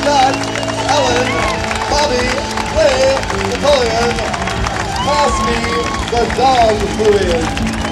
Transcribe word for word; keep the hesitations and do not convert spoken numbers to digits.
Scott, Ellen, Bobby, Clay, Napoleon, pass me the dog fluid.